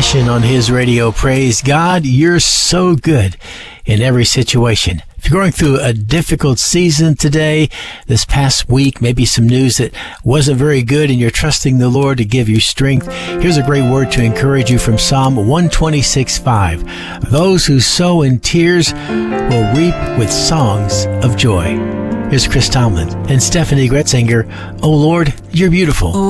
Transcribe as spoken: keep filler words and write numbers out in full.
Passion on his radio. Praise God, you're so good in every situation. If you're going through a difficult season today, this past week, maybe some news that wasn't very good, and you're trusting the Lord to give you strength, here's a great word to encourage you from Psalm one twenty-six five. Those who sow in tears will reap with songs of joy. Here's Chris Tomlin and Stephanie Gretzinger. Oh Lord, you're beautiful.